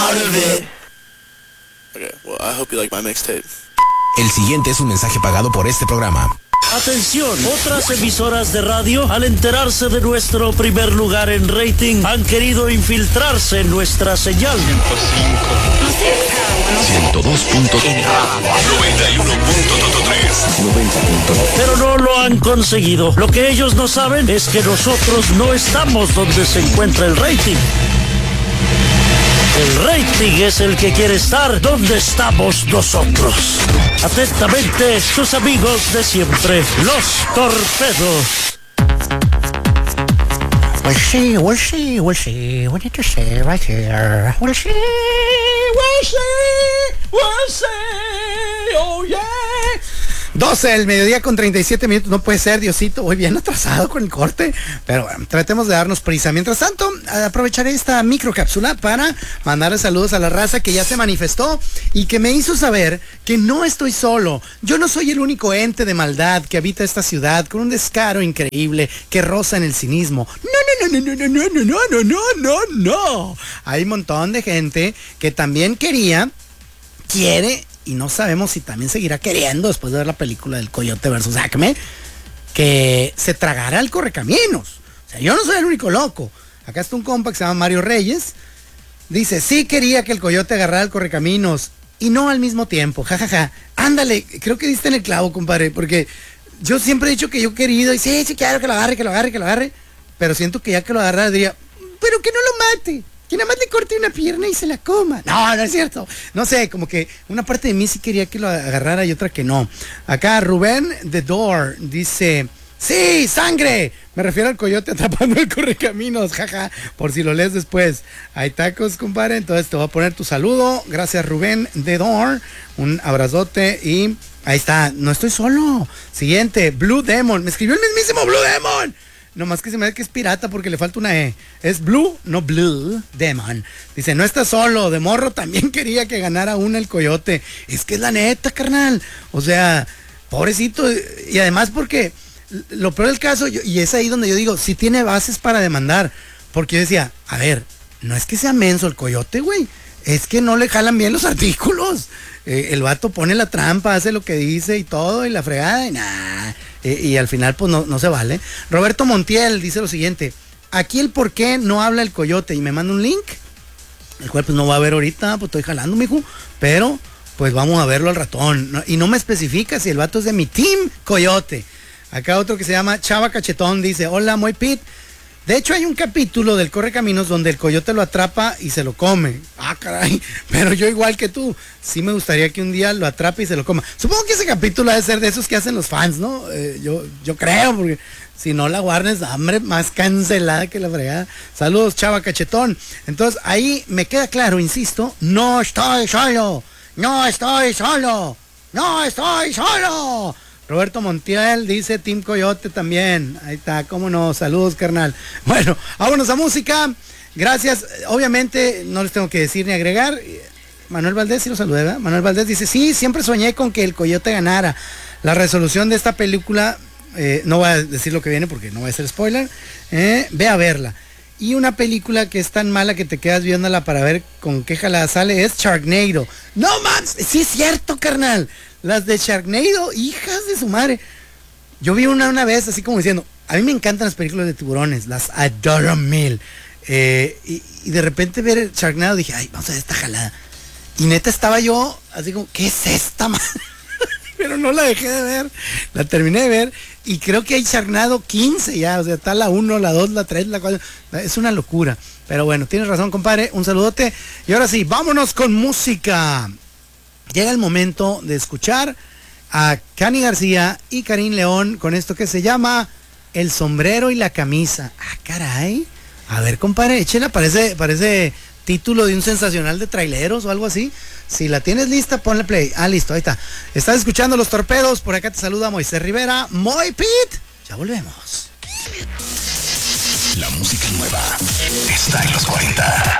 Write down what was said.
out of it. Okay, well, I hope you like my mixtape. El siguiente es un mensaje pagado por este programa. Atención, otras emisoras de radio, al enterarse de nuestro primer lugar en rating, han querido infiltrarse en nuestra señal. 102.3 Pero no lo han conseguido. Lo que ellos no saben es que nosotros no estamos donde se encuentra el rating. El rating es el que quiere estar donde estamos nosotros. Atentamente, sus amigos de siempre, los Torpedos. We'll see. We need to see right here. We'll see. Oh yeah. 12 del mediodía con 37 minutos. No puede ser, Diosito. Voy bien atrasado con el corte. Pero bueno, tratemos de darnos prisa. Mientras tanto, aprovecharé esta microcápsula para mandarle saludos a la raza que ya se manifestó y que me hizo saber que no estoy solo. Yo no soy el único ente de maldad que habita esta ciudad con un descaro increíble que roza en el cinismo. No. Hay un montón de gente que también quiere, y no sabemos si también seguirá queriendo después de ver la película del Coyote versus Acme, que se tragara el Correcaminos. O sea, yo no soy el único loco. Acá está un compa que se llama Mario Reyes. Dice, sí quería que el Coyote agarrara el Correcaminos y no al mismo tiempo. Jajaja. Ándale, creo que diste en el clavo, compadre, porque yo siempre he dicho que yo he querido, y sí, quiero que lo agarre, pero siento que ya que lo agarrara diría, pero que no lo mate. Que nada más le corte una pierna y se la coma. No es cierto. No sé, como que una parte de mí sí quería que lo agarrara y otra que no. Acá Rubén The Door dice, sí, sangre. Me refiero al Coyote atrapando el Correcaminos, jaja, por si lo lees después. Hay tacos, compadre, entonces te voy a poner tu saludo. Gracias, Rubén The Door. Un abrazote y ahí está. No estoy solo. Siguiente, Blue Demon. Me escribió el mismísimo Blue Demon. Nomás que se me ve que es pirata porque le falta una E. Es Blue, no Blue Demon. Dice, no está solo. De morro también quería que ganara una el Coyote. Es que es la neta, carnal. O sea, pobrecito. Y además porque lo peor del caso, y es ahí donde yo digo, sí tiene bases para demandar. Porque yo decía, a ver, no es que sea menso el Coyote, güey. Es que no le jalan bien los artículos. El vato pone la trampa, hace lo que dice y todo, y la fregada, y nada. Y al final pues no se vale. Roberto Montiel dice lo siguiente, aquí el por qué no habla el Coyote, y me manda un link, el cual pues no va a ver ahorita, pues estoy jalando, mijo, pero pues vamos a verlo al ratón, y no me especifica si el vato es de mi team Coyote. Acá otro que se llama Chava Cachetón dice, hola Moy Pit. De hecho hay un capítulo del Correcaminos donde el Coyote lo atrapa y se lo come. Ah, caray, pero yo igual que tú, sí me gustaría que un día lo atrape y se lo coma. Supongo que ese capítulo ha de ser de esos que hacen los fans, ¿no? Yo creo, porque si no la Warner, hombre, más cancelada que la fregada. Saludos, Chava Cachetón. Entonces ahí me queda claro, insisto, no estoy solo. Roberto Montiel dice Team Coyote también. Ahí está, cómo no. Saludos, carnal. Bueno, vámonos a música. Gracias. Obviamente no les tengo que decir ni agregar. Manuel Valdés, sí lo saludé, ¿verdad? Manuel Valdés dice, sí, siempre soñé con que el Coyote ganara. La resolución de esta película, no voy a decir lo que viene porque no va a ser spoiler. Ve a verla. Y una película que es tan mala que te quedas viéndola para ver con qué jalada sale es Sharknado. No mames, sí es cierto, carnal. Las de Sharknado, hijas de su madre. Yo vi una vez así como diciendo, a mí me encantan las películas de tiburones, las adoro mil. Y de repente ver Sharknado dije, ay, vamos a ver esta jalada. Y neta estaba yo así como, ¿qué es esta madre? Pero no la dejé de ver, la terminé de ver y creo que hay Sharknado 15 ya, o sea, está la 1, la 2, la 3, la 4, es una locura. Pero bueno, tienes razón, compadre, un saludote. Y ahora sí, vámonos con música. Llega el momento de escuchar a Cani García y Karim León con esto que se llama El sombrero y la camisa. Ah, caray. A ver, compadre, échela, parece título de un sensacional de traileros o algo así. Si la tienes lista, ponle play. Ah, listo, ahí está. Estás escuchando Los Torpedos. Por acá te saluda Moisés Rivera. Moy Pit. Ya volvemos. La música nueva está en los 40.